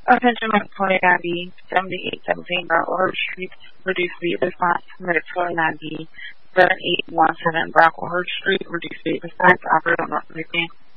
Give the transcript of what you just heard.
Attention employee ID 7817 Bracklehurst Street, reduced speed response, permitted employee ID 7817 Bracklehurst Street, reduced speed response, operator North Michigan.